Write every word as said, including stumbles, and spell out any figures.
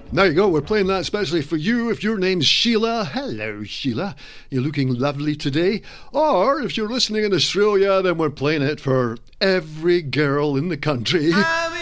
There you go. We're playing that especially for you. If your name's Sheila, hello, Sheila. You're looking lovely today. Or if you're listening in Australia, then we're playing it for every girl in the country. I'm